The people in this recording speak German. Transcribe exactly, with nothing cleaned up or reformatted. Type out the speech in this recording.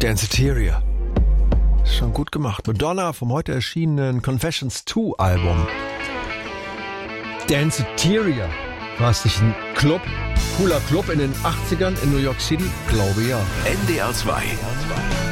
Danceteria. Schon gut gemacht. Madonna vom heute erschienenen Confessions zwei Album. Danceteria. War es nicht ein Club? Cooler Club in den achtzigern in New York City? Glaube ja. N D R zwei.